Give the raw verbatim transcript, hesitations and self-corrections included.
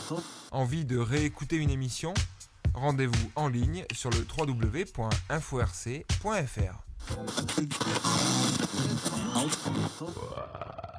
Envie de réécouter une émission ? Rendez-vous en ligne sur le w w w point info r c point f r.